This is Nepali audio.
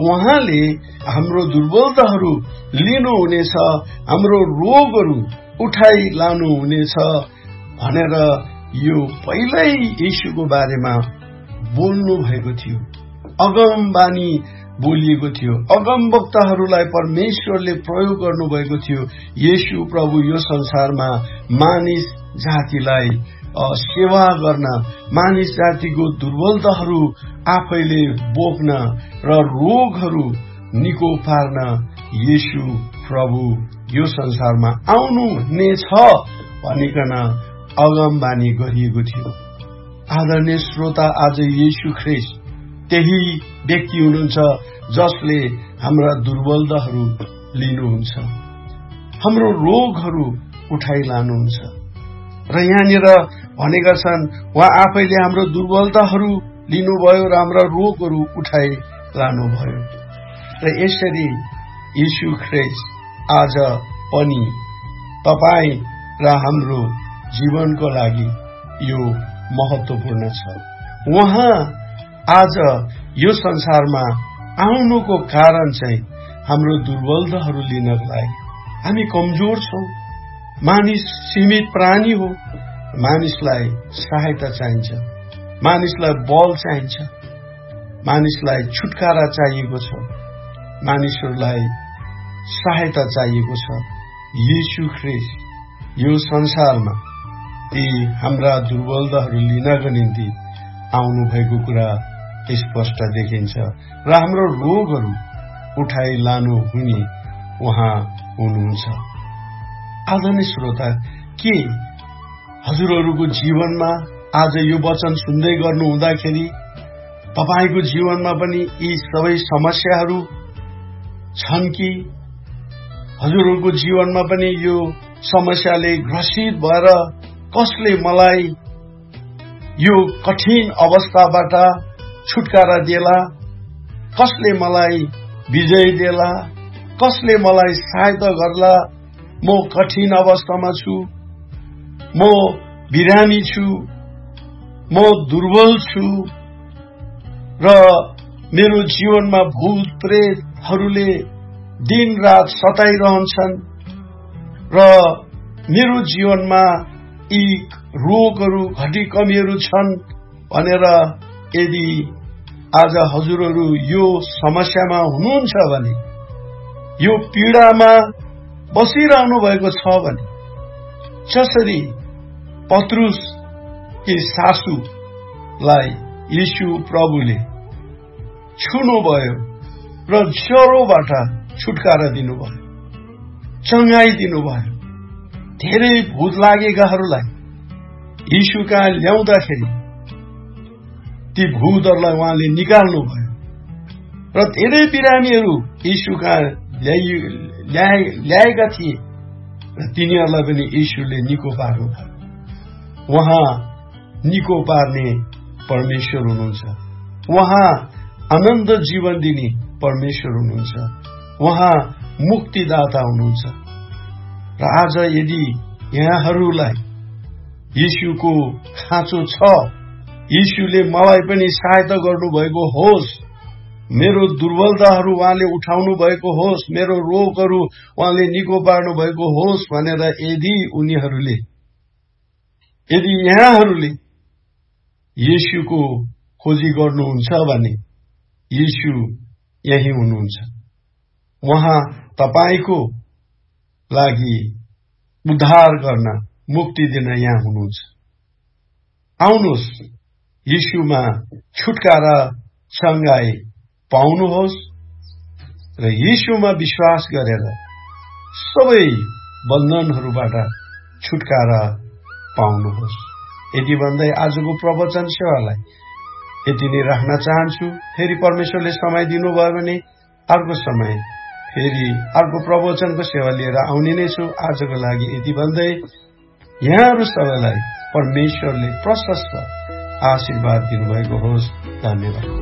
उहाँले हाम्रो दुर्बलताहरू लिनुहुनेछ, हाम्रो रोगहरू उठाइ लानुहुनेछ भनेर यो पहिल्यै येशूको बारेमा बोल्नु भएको थियो। अगमबानी बोलिएको थियो। अगमवक्ताहरूलाई परमेश्वरले प्रयोग गर्नुभएको थियो। येशू प्रभु यो संसारमा मानिस जातिलाई सेवा गर्न, मानिस जातिको दुर्बलताहरू आफैले बोक्न र रोगहरू निको पार्न येशू प्रभु यो संसारमा आउनु हुनेछ भनिकन अगमबानी गरिएको थियो। आदरणीय श्रोता, आज येशू ख्रीष्ट त्यही व्यक्ति हुनुहुन्छ जसले हाम्रा दुर्बलताहरू लिनुहुन्छ, हाम्रो रोगहरू उठाइ लानुहुन्छ। र यहाँनिर भनेका छन् उहाँ आफैले हाम्रो दुर्बलताहरू लिनुभयो र हाम्रा रोगहरू उठाइ लानुभयो। र यसरी येशू ख्रीष्ट आज पनि तपाईँ र हाम्रो जीवनको लागि यो महत्वपूर्ण छ। उहाँ आज यो संसारमा आउनुको कारण चाहिँ हाम्रो दुर्बलताहरू लिनको लागि। हामी कमजोर छौं, मानिस सीमित प्राणी हो, मानिसलाई सहायता चाहिन्छ, मानिसलाई बल चाहिन्छ, मानिसलाई छुटकारा चाहिएको छ, मानिसहरूलाई सहायता चाहिएको छ। येशू ख्रीष्ट यो संसारमा ती हाम्रा दुर्बलताहरू लिनको निम्ति आउनु भएको कुरा स्पष्ट देखिन्छ र हाम्रो रोगहरू उठाइ लानु हुने उहाँ हुनुहुन्छ। आदरणीय श्रोता, के हजुरहरूको जीवनमा आज यो वचन सुन्दै गर्नु हुँदाखेरि तपाईको जीवनमा पनि यी सबै समस्याहरू छन् कि? हजुरहरूको जीवनमा पनि यो समस्याले ग्रसित भएर कसले मलाई यो कठिन अवस्थाबाट छुटकारा देला, कसले मलाई विजय देला, कसले मलाई सहायता गर्ला, म कठिन अवस्थामा छु, म बिरामी छु, म दुर्बल छु र मेरो जीवनमा भूत प्रेतहरूले दिन रात सताइरहन्छन् र मेरो जीवनमा यी रोगहरू घटी कमीहरू छन् भनेर यदि आज हजुरहरू यो समस्यामा हुनुहुन्छ भने, यो पीडामा बसिरहनु भएको छ भने, जसरी पत्रुस कि सासुलाई येशू प्रभुले छुनुभयो र ज्वरोबाट छुटकारा दिनुभयो, चंगाई दिनुभयो, धेरै भूत लागेकाहरूलाई येशू कहाँ ल्याउँदाखेरि ती भूतहरूलाई उहाँले निकाल्नुभयो र धेरै बिरामीहरू येशू कहाँ ल्याएका थिए र तिनीहरूलाई पनि येशूले निको पार्नुभयो। उहाँ निको पार्ने परमेश्वर हुनुहुन्छ, उहाँ आनन्द जीवन दिने परमेश्वर हुनुहुन्छ, उहाँ मुक्तिदाता हुनुहुन्छ। र आज यदि यहाँहरूलाई येशूको खाँचो छ, येशूले मलाई पनि सहायता गर्नुभएको होस्, मेरो दुर्बलताहरू उहाँले उठाउनु भएको होस्, मेरो रोगहरू उहाँले निको पार्नु भएको होस् भनेर यदि यहाँहरूले येशूको खोजी गर्नुहुन्छ भने येशू यही हुनुहुन्छ। उहाँ तपाईको लागि उद्धार गर्न, मुक्ति दिन यहाँ हुनुहुन्छ। आउनुहोस्, येशूमा छुटकारा चंगाई पाउनुहोस् र येशूमा विश्वास गरेर सबै बन्धनहरूबाट छुटकारा पाउनुहोस्। यति भन्दै आजको प्रवचन सेवालाई यति नै राख्न चाहन्छु। फेरि परमेश्वरले समय दिनुभयो भने अर्को समय फेरि अर्को प्रवचनको सेवा लिएर आउने नै छु। आजको लागि यति भन्दै यहाँहरू सबैलाई परमेश्वरले प्रशस्त आशीर्वाद दिनुभएको होस्। धन्यवाद।